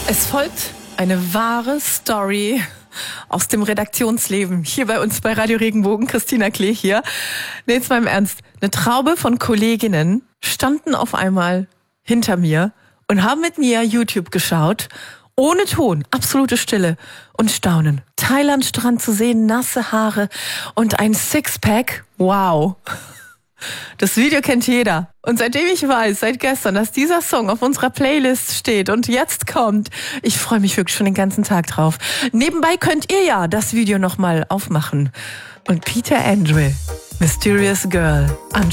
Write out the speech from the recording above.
Es folgt eine wahre Story aus dem Redaktionsleben. Hier bei uns bei Radio Regenbogen, Christina Klee hier. Nee, jetzt mal im Ernst. Eine Traube von Kolleginnen standen auf einmal hinter mir und haben mit mir YouTube geschaut. Ohne Ton, absolute Stille und Staunen. Thailand-Strand zu sehen, nasse Haare und ein Sixpack. Wow. Das Video kennt jeder. Und seitdem ich weiß, seit gestern, dass dieser Song auf unserer Playlist steht und jetzt kommt, ich freue mich wirklich schon den ganzen Tag drauf. Nebenbei könnt ihr ja das Video nochmal aufmachen. Und Peter Andre, Mysterious Girl,